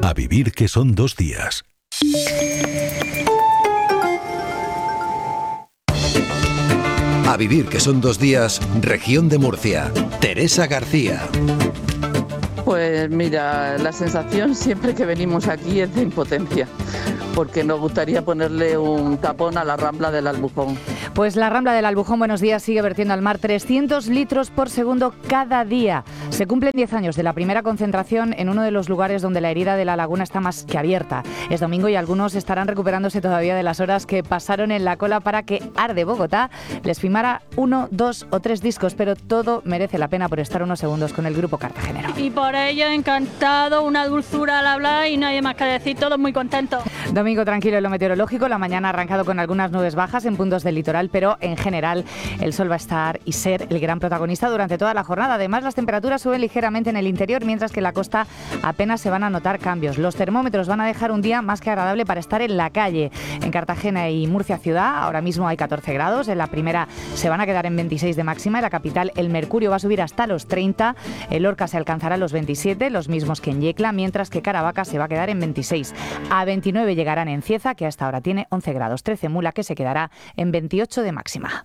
A vivir que son 2 días. A vivir que son 2 días, región de Murcia. Teresa García. Pues mira, la sensación siempre que venimos aquí es de impotencia, porque nos gustaría ponerle un tapón a la Rambla del Albujón. Pues la Rambla del Albujón, buenos días, sigue vertiendo al mar 300 litros por segundo cada día. Se cumplen 10 años de la primera concentración en uno de los lugares donde la herida de la laguna está más que abierta. Es domingo y algunos estarán recuperándose todavía de las horas que pasaron en la cola para que Arde Bogotá les firmara 1, 2 o 3 discos, pero todo merece la pena por estar unos segundos con el grupo cartagenero. Y por ello encantado, una dulzura al hablar y nadie más que decir, todos muy contentos. Domingo tranquilo en lo meteorológico, la mañana ha arrancado con algunas nubes bajas en puntos del litoral, pero en general el sol va a estar y ser el gran protagonista durante toda la jornada. Además, las temperaturas suben ligeramente en el interior, mientras que en la costa apenas se van a notar cambios. Los termómetros van a dejar un día más que agradable para estar en la calle. En Cartagena y Murcia ciudad ahora mismo hay 14 grados, en la primera se van a quedar en 26 de máxima, en la capital el mercurio va a subir hasta los 30, en Lorca se alcanzará los 27, los mismos que en Yecla, mientras que Caravaca se va a quedar en 26. A 29 llegarán en Cieza, que hasta ahora tiene 11 grados, 13 Mula, que se quedará en 28 de máxima.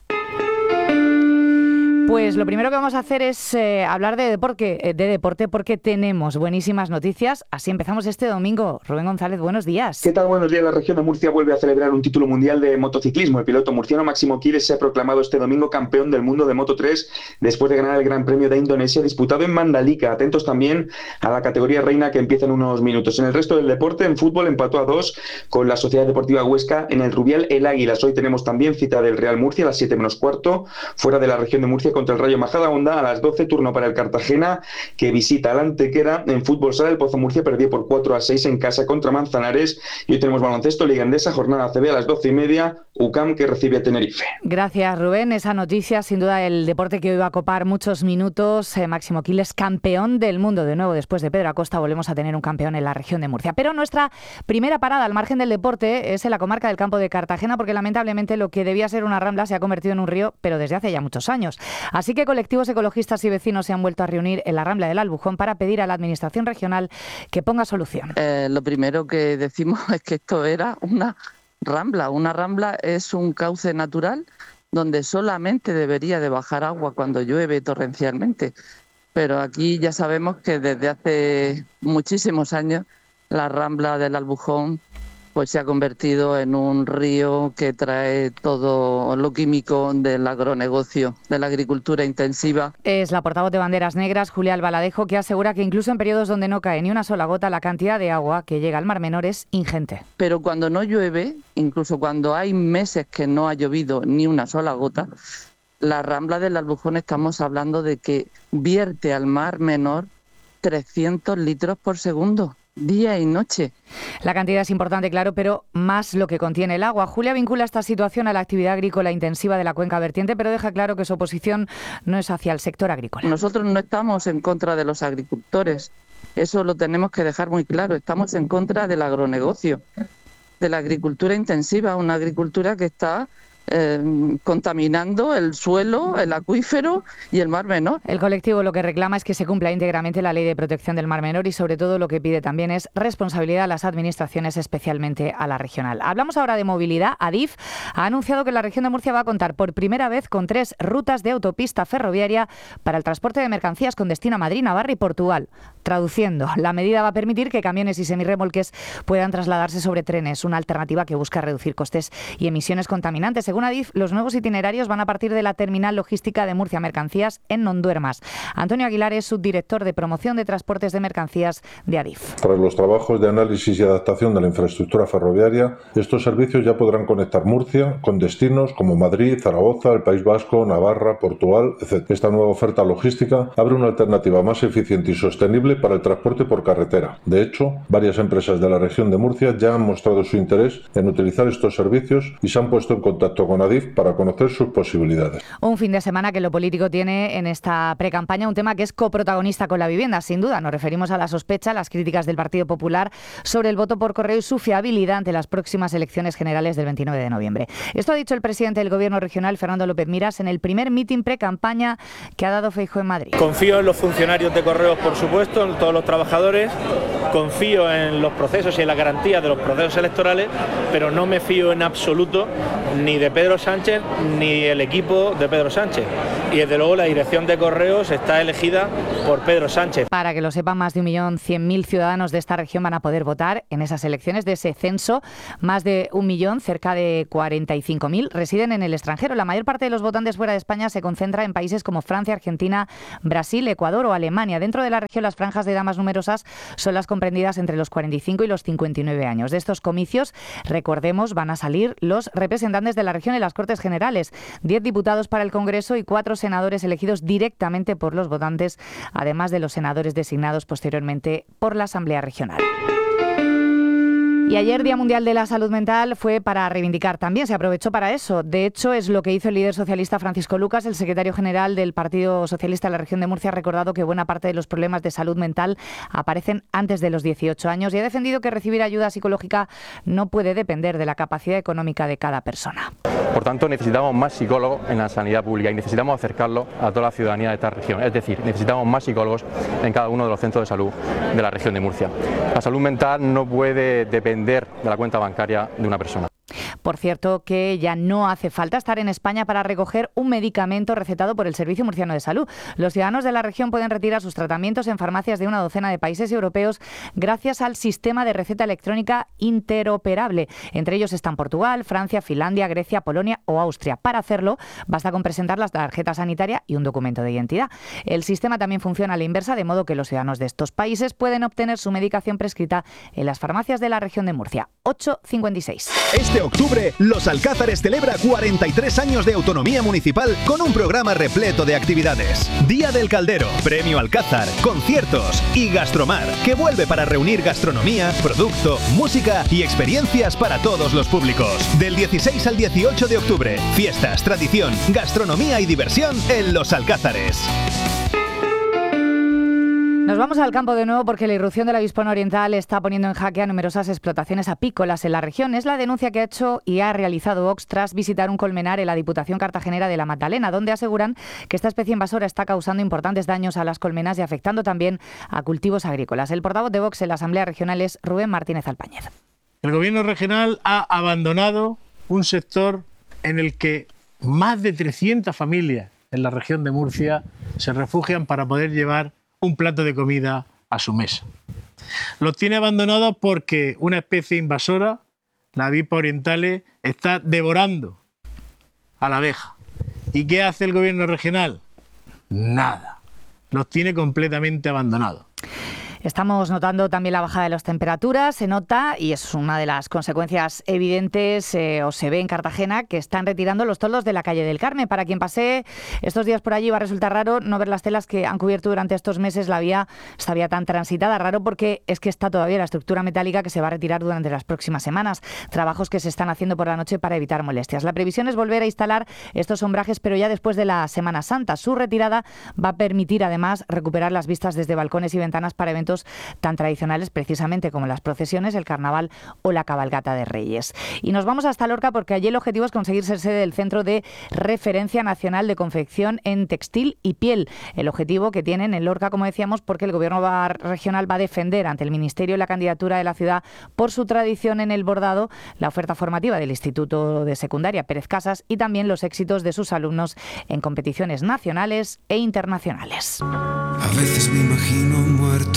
Pues lo primero que vamos a hacer es hablar de deporte porque tenemos buenísimas noticias. Así empezamos este domingo. Rubén González, buenos días. ¿Qué tal? Buenos días. La región de Murcia vuelve a celebrar un título mundial de motociclismo. El piloto murciano Máximo Quiles se ha proclamado este domingo campeón del mundo de Moto3 después de ganar el Gran Premio de Indonesia disputado en Mandalika. Atentos también a la categoría reina que empieza en unos minutos. En el resto del deporte, en fútbol, empató a 2 con la Sociedad Deportiva Huesca en el Rubial El Águilas. Hoy tenemos también cita del Real Murcia a las 7 menos cuarto, fuera de la región de Murcia contra el Rayo Majadahonda. A las 12, turno para el Cartagena, que visita al Antequera. En fútbol sala, el Pozo Murcia perdió por 4-6 en casa contra Manzanares. Y hoy tenemos baloncesto, Liga Endesa, jornada ACB a las 12:30, UCAM que recibe a Tenerife. Gracias, Rubén. Esa noticia, sin duda, el deporte que hoy va a copar muchos minutos. Máximo Quiles, campeón del mundo. De nuevo, después de Pedro Acosta, volvemos a tener un campeón en la región de Murcia. Pero nuestra primera parada al margen del deporte es en la comarca del Campo de Cartagena, porque lamentablemente lo que debía ser una rambla se ha convertido en un río, pero desde hace ya muchos años. Así que colectivos ecologistas y vecinos se han vuelto a reunir en la Rambla del Albujón para pedir a la Administración regional que ponga solución. Lo primero que decimos es que esto era una rambla. Una rambla es un cauce natural donde solamente debería de bajar agua cuando llueve torrencialmente. Pero aquí ya sabemos que desde hace muchísimos años la Rambla del Albujón pues se ha convertido en un río que trae todo lo químico del agronegocio, de la agricultura intensiva. Es la portavoz de Banderas Negras, Julia Albaladejo, que asegura que incluso en periodos donde no cae ni una sola gota, la cantidad de agua que llega al Mar Menor es ingente. Pero cuando no llueve, incluso cuando hay meses que no ha llovido ni una sola gota, la Rambla del Albujón estamos hablando de que vierte al Mar Menor 300 litros por segundo. Día y noche. La cantidad es importante, claro, pero más lo que contiene el agua. Julia vincula esta situación a la actividad agrícola intensiva de la cuenca vertiente, pero deja claro que su oposición no es hacia el sector agrícola. Nosotros no estamos en contra de los agricultores, eso lo tenemos que dejar muy claro. Estamos en contra del agronegocio, de la agricultura intensiva, una agricultura que está contaminando el suelo, el acuífero y el Mar Menor. El colectivo lo que reclama es que se cumpla íntegramente la Ley de Protección del Mar Menor y sobre todo lo que pide también es responsabilidad a las administraciones, especialmente a la regional. Hablamos ahora de movilidad. Adif ha anunciado que la región de Murcia va a contar por primera vez con 3 rutas de autopista ferroviaria para el transporte de mercancías con destino a Madrid, Navarra y Portugal. Traduciendo, la medida va a permitir que camiones y semirremolques puedan trasladarse sobre trenes, una alternativa que busca reducir costes y emisiones contaminantes. Según Adif, los nuevos itinerarios van a partir de la terminal logística de Murcia Mercancías en Nonduermas. Antonio Aguilar es subdirector de promoción de transportes de mercancías de Adif. Tras los trabajos de análisis y adaptación de la infraestructura ferroviaria, estos servicios ya podrán conectar Murcia con destinos como Madrid, Zaragoza, el País Vasco, Navarra, Portugal, etc. Esta nueva oferta logística abre una alternativa más eficiente y sostenible para el transporte por carretera. De hecho, varias empresas de la región de Murcia ya han mostrado su interés en utilizar estos servicios y se han puesto en contacto contacto con Adif para conocer sus posibilidades. Un fin de semana que lo político tiene en esta precampaña un tema que es coprotagonista con la vivienda, sin duda. Nos referimos a la sospecha, las críticas del Partido Popular sobre el voto por correo y su fiabilidad ante las próximas elecciones generales del 29 de noviembre. Esto ha dicho el presidente del Gobierno regional, Fernando López Miras, en el primer mitin precampaña que ha dado Feijóo en Madrid. Confío en los funcionarios de correos, por supuesto, en todos los trabajadores, confío en los procesos y en la garantía de los procesos electorales, pero no me fío en absoluto ni de Pedro Sánchez ni el equipo de Pedro Sánchez. Y desde luego la dirección de correos está elegida por Pedro Sánchez. Para que lo sepan, más de 1.100.000 ciudadanos de esta región van a poder votar en esas elecciones. De ese censo, más de 1 millón, cerca de 45.000, residen en el extranjero. La mayor parte de los votantes fuera de España se concentra en países como Francia, Argentina, Brasil, Ecuador o Alemania. Dentro de la región, las franjas de edad más numerosas son las comprendidas entre los 45 y los 59 años. De estos comicios, recordemos, van a salir los representantes de la región en las Cortes Generales, 10 diputados para el Congreso y 4 senadores elegidos directamente por los votantes, además de los senadores designados posteriormente por la Asamblea Regional. Y ayer, Día Mundial de la Salud Mental, fue para reivindicar también, se aprovechó para eso. De hecho, es lo que hizo el líder socialista Francisco Lucas. El secretario general del Partido Socialista de la región de Murcia ha recordado que buena parte de los problemas de salud mental aparecen antes de los 18 años y ha defendido que recibir ayuda psicológica no puede depender de la capacidad económica de cada persona. Por tanto, necesitamos más psicólogos en la sanidad pública y necesitamos acercarlo a toda la ciudadanía de esta región. Es decir, necesitamos más psicólogos en cada uno de los centros de salud de la región de Murcia. La salud mental no puede depender de la cuenta bancaria de una persona. Por cierto, que ya no hace falta estar en España para recoger un medicamento recetado por el Servicio Murciano de Salud. Los ciudadanos de la región pueden retirar sus tratamientos en farmacias de una docena de países europeos gracias al sistema de receta electrónica interoperable. Entre ellos están Portugal, Francia, Finlandia, Grecia, Polonia o Austria. Para hacerlo, basta con presentar la tarjeta sanitaria y un documento de identidad. El sistema también funciona a la inversa, de modo que los ciudadanos de estos países pueden obtener su medicación prescrita en las farmacias de la región de Murcia. 8:56. Este octubre, Los Alcázares celebra 43 años de autonomía municipal con un programa repleto de actividades. Día del Caldero, Premio Alcázar, conciertos y Gastromar, que vuelve para reunir gastronomía, producto, música y experiencias para todos los públicos. Del 16 al 18 de octubre, fiestas, tradición, gastronomía y diversión en Los Alcázares. Nos vamos al campo de nuevo porque la irrupción del avispón oriental está poniendo en jaque a numerosas explotaciones apícolas en la región. Es la denuncia que ha hecho y ha realizado Vox tras visitar un colmenar en la Diputación Cartagenera de la Magdalena, donde aseguran que esta especie invasora está causando importantes daños a las colmenas y afectando también a cultivos agrícolas. El portavoz de Vox en la Asamblea Regional es Rubén Martínez Alpáñez. El Gobierno regional ha abandonado un sector en el que más de 300 familias en la región de Murcia se refugian para poder llevar un plato de comida a su mesa. Los tiene abandonados porque una especie invasora, la avispa orientale, está devorando a la abeja. ¿Y qué hace el Gobierno regional? Nada. Los tiene completamente abandonados. Estamos notando también la bajada de las temperaturas, se nota, y es una de las consecuencias evidentes, o se ve en Cartagena, que están retirando los toldos de la calle del Carmen. Para quien pase estos días por allí va a resultar raro no ver las telas que han cubierto durante estos meses esta vía tan transitada. Raro porque es que está todavía la estructura metálica que se va a retirar durante las próximas semanas. Trabajos que se están haciendo por la noche para evitar molestias. La previsión es volver a instalar estos ombrajes, pero ya después de la Semana Santa. Su retirada va a permitir además recuperar las vistas desde balcones y ventanas para eventos tan tradicionales precisamente como las procesiones, el carnaval o la cabalgata de Reyes. Y nos vamos hasta Lorca porque allí el objetivo es conseguir ser sede del Centro de Referencia Nacional de Confección en Textil y Piel. El objetivo que tienen en Lorca, como decíamos, porque el Gobierno regional va a defender ante el Ministerio la candidatura de la ciudad por su tradición en el bordado, la oferta formativa del Instituto de Secundaria Pérez Casas y también los éxitos de sus alumnos en competiciones nacionales e internacionales. A veces me imagino muerto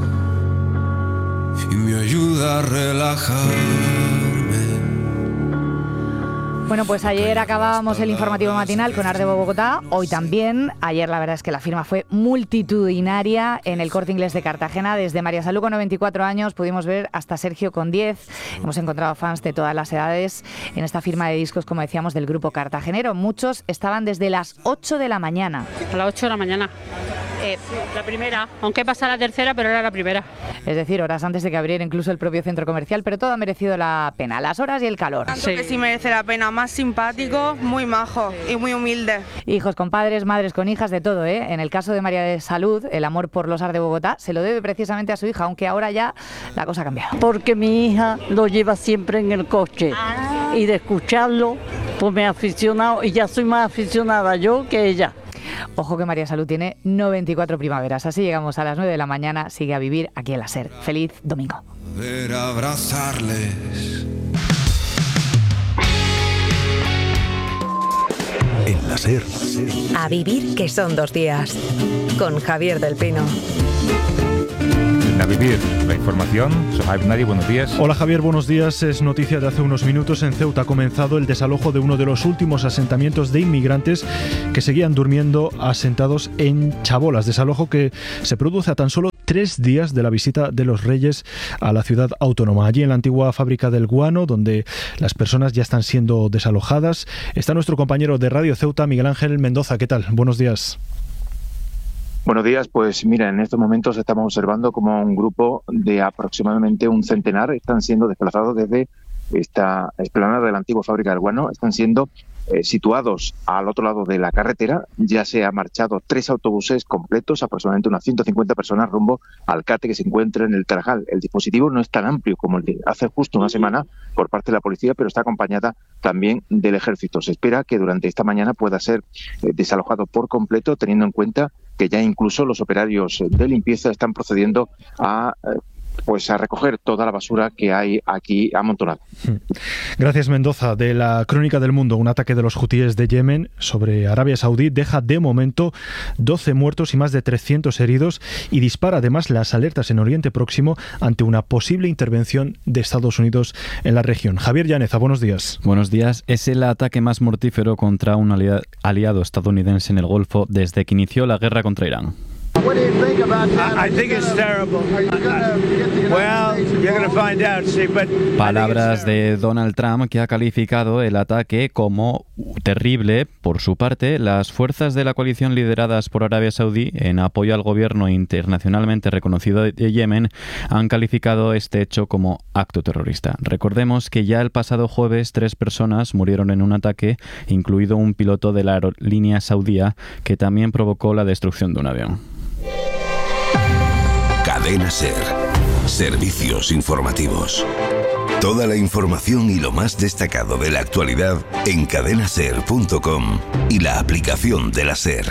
y me ayuda a relajarme. Bueno, pues ayer acabábamos el informativo matinal con Ardebo Bogotá, hoy también. Ayer la verdad es que la firma fue multitudinaria en el Corte Inglés de Cartagena. Desde María Salud con 94 años pudimos ver hasta Sergio con 10. Hemos encontrado fans de todas las edades en esta firma de discos, como decíamos, del grupo cartagenero. Muchos estaban desde las 8 de la mañana. A las 8 de la mañana. La primera, aunque pasa la tercera, pero era la primera. Es decir, horas antes de que abriera incluso el propio centro comercial, pero todo ha merecido la pena, las horas y el calor. Tanto que sí merece la pena, más simpático, muy majo y muy humilde. Hijos con padres, madres con hijas, de todo, ¿eh? En el caso de María de Salud, el amor por los Ar de Bogotá se lo debe precisamente a su hija, aunque ahora ya la cosa ha cambiado. Porque mi hija lo lleva siempre en el coche y de escucharlo, pues me he aficionado y ya soy más aficionada yo que ella. Ojo que María Salud tiene 94 primaveras. Así llegamos a las 9 de la mañana. Sigue a vivir aquí en la SER. Feliz domingo. Ver abrazarles. En la SER. A vivir que son 2 días. Con Javier del Pino. A vivir la información. Sohaib Nadi, buenos días. Hola Javier, buenos días. Es noticia de hace unos minutos. En Ceuta ha comenzado el desalojo de uno de los últimos asentamientos de inmigrantes que seguían durmiendo asentados en Chabolas. Desalojo que se produce a tan solo 3 días de la visita de los Reyes a la ciudad autónoma. Allí en la antigua fábrica del guano, donde las personas ya están siendo desalojadas, está nuestro compañero de Radio Ceuta, Miguel Ángel Mendoza. ¿Qué tal? Buenos días. Buenos días, pues mira, en estos momentos estamos observando como un grupo de aproximadamente un centenar están siendo desplazados desde esta explanada de la antigua fábrica del guano, están siendo situados al otro lado de la carretera. Ya se han marchado 3 autobuses completos, aproximadamente unas 150 personas rumbo al CATE que se encuentra en el Tarajal. El dispositivo no es tan amplio como el de hace justo una semana por parte de la policía, pero está acompañada también del ejército. Se espera que durante esta mañana pueda ser desalojado por completo, teniendo en cuenta que ya incluso los operarios de limpieza están procediendo a recoger toda la basura que hay aquí amontonada. Gracias, Mendoza. De la Crónica del Mundo, un ataque de los hutíes de Yemen sobre Arabia Saudí deja de momento 12 muertos y más de 300 heridos y dispara además las alertas en Oriente Próximo ante una posible intervención de Estados Unidos en la región. Javier Llaneza, buenos días. Buenos días. Es el ataque más mortífero contra un aliado estadounidense en el Golfo desde que inició la guerra contra Irán. Palabras de Donald Trump, que ha calificado el ataque como terrible. Por su parte, las fuerzas de la coalición lideradas por Arabia Saudí en apoyo al gobierno internacionalmente reconocido de Yemen han calificado este hecho como acto terrorista. Recordemos que ya el pasado jueves 3 personas murieron en un ataque, incluido un piloto de la aerolínea saudía, que también provocó la destrucción de un avión. Cadena SER. Servicios informativos. Toda la información y lo más destacado de la actualidad en cadenaser.com y la aplicación de la SER.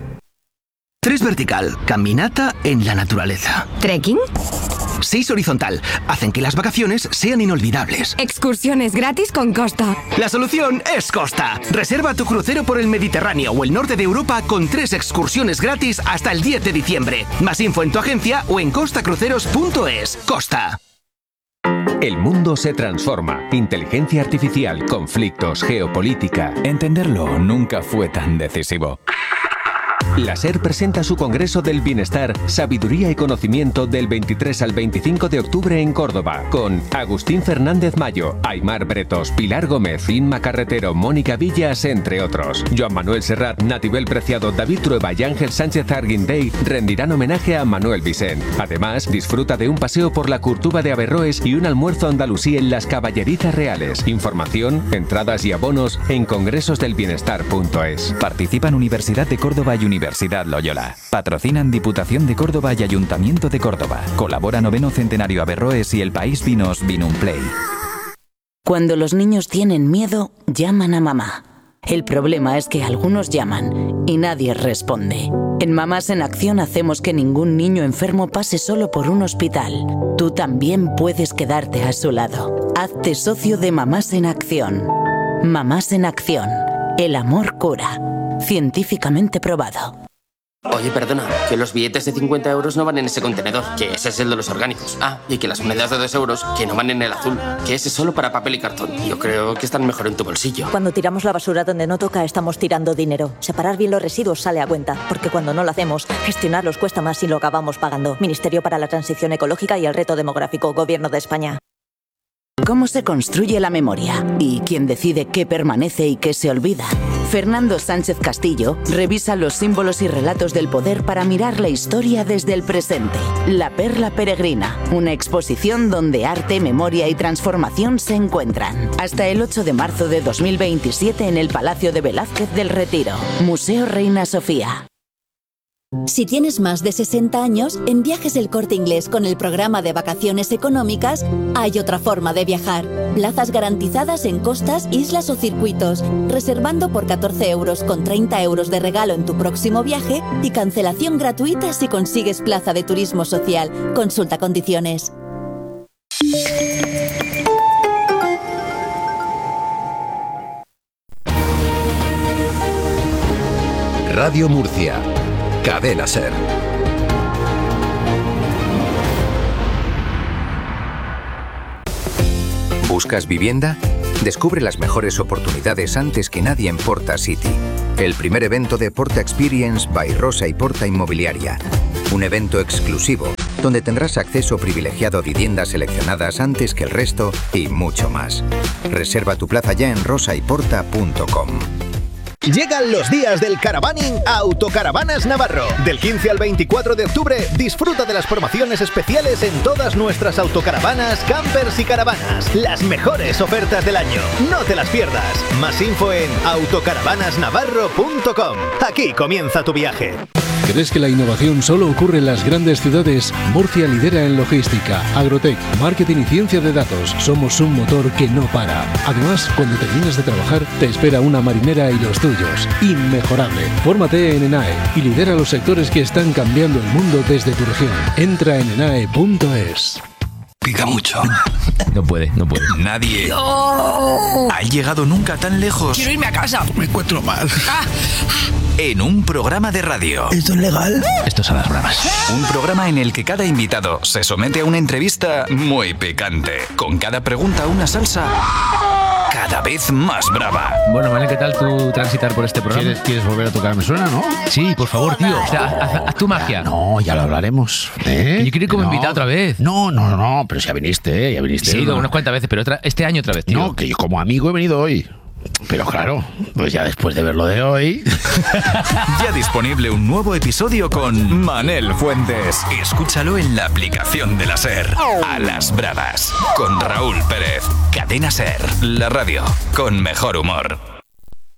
3 vertical, caminata en la naturaleza. ¿Trekking? 6 horizontal, hacen que las vacaciones sean inolvidables. Excursiones gratis con Costa. La solución es Costa. Reserva tu crucero por el Mediterráneo o el norte de Europa con 3 excursiones gratis hasta el 10 de diciembre. Más info en tu agencia o en costacruceros.es. Costa. El mundo se transforma. Inteligencia artificial, conflictos, geopolítica. Entenderlo nunca fue tan decisivo. La SER presenta su Congreso del Bienestar, Sabiduría y Conocimiento del 23 al 25 de octubre en Córdoba, con Agustín Fernández Mayo, Aymar Bretos, Pilar Gómez, Inma Carretero, Mónica Villas, entre otros. Joan Manuel Serrat, Natibel Preciado, David Trueba y Ángel Sánchez Arguindey rendirán homenaje a Manuel Vicent. Además, disfruta de un paseo por la Curtuba de Averroes y un almuerzo andalusí en las Caballerizas Reales. Información, entradas y abonos en congresosdelbienestar.es. Participan Universidad de Córdoba y Universidad Loyola. Patrocinan Diputación de Córdoba y Ayuntamiento de Córdoba. Colabora 9º Centenario Averroes y El País Vinos Vinumplay. Cuando los niños tienen miedo, llaman a mamá. El problema es que algunos llaman y nadie responde. En Mamás en Acción hacemos que ningún niño enfermo pase solo por un hospital. Tú también puedes quedarte a su lado. Hazte socio de Mamás en Acción. Mamás en Acción. El amor cura. Científicamente probado. Oye, perdona, que los billetes de 50 euros no van en ese contenedor, que ese es el de los orgánicos. Ah, y que las monedas de 2 euros, que no van en el azul, que ese es solo para papel y cartón. Yo creo que están mejor en tu bolsillo. Cuando tiramos la basura donde no toca, estamos tirando dinero. Separar bien los residuos sale a cuenta, porque cuando no lo hacemos, gestionarlos cuesta más y lo acabamos pagando. Ministerio para la Transición Ecológica y el Reto Demográfico, Gobierno de España. ¿Cómo se construye la memoria? ¿Y quién decide qué permanece y qué se olvida? Fernando Sánchez Castillo revisa los símbolos y relatos del poder para mirar la historia desde el presente. La Perla Peregrina, una exposición donde arte, memoria y transformación se encuentran. Hasta el 8 de marzo de 2027 en el Palacio de Velázquez del Retiro. Museo Reina Sofía. Si tienes más de 60 años, en Viajes El Corte Inglés con el programa de vacaciones económicas hay otra forma de viajar. Plazas garantizadas en costas, islas o circuitos, reservando por 14 euros con 30 euros de regalo en tu próximo viaje y cancelación gratuita si consigues plaza de turismo social. Consulta condiciones. Radio Murcia. Cadena SER. ¿Buscas vivienda? Descubre las mejores oportunidades antes que nadie en Porta City. El primer evento de Porta Experience by Rosa y Porta Inmobiliaria. Un evento exclusivo donde tendrás acceso privilegiado a viviendas seleccionadas antes que el resto y mucho más. Reserva tu plaza ya en rosayporta.com. Llegan los días del caravaning a Autocaravanas Navarro. Del 15 al 24 de octubre, disfruta de las promociones especiales en todas nuestras autocaravanas, campers y caravanas. Las mejores ofertas del año. No te las pierdas. Más info en autocaravanasnavarro.com. Aquí comienza tu viaje. ¿Crees que la innovación solo ocurre en las grandes ciudades? Murcia lidera en logística, agrotech, marketing y ciencia de datos. Somos un motor que no para. Además, cuando termines de trabajar, te espera una marinera y los tuyos. Inmejorable. Fórmate en ENAE y lidera los sectores que están cambiando el mundo desde tu región. Entra en enae.es. Pica mucho. No puede. Nadie ha llegado nunca tan lejos. Quiero irme a casa. Me encuentro mal. En un programa de radio. ¿Esto es legal? Esto es a las bravas. Un programa en el que cada invitado se somete a una entrevista muy picante. Con cada pregunta una salsa cada vez más brava. Bueno, Manel, ¿qué tal tú transitar por este programa? ¿Quieres volver a tocar? ¿Me suena, no? Sí, por favor, tío. O sea, haz tu magia. No, ya lo hablaremos. Yo quiero ir como invitado otra vez. No, pero ya viniste. Sí, he ido unas cuantas veces, pero este año otra vez, tío. No, que yo como amigo he venido hoy. Pero claro, pues ya después de ver lo de hoy... Ya disponible un nuevo episodio con Manel Fuentes. Escúchalo en la aplicación de la SER. A las bravas. Con Raúl Pérez. Cadena SER. La radio con mejor humor.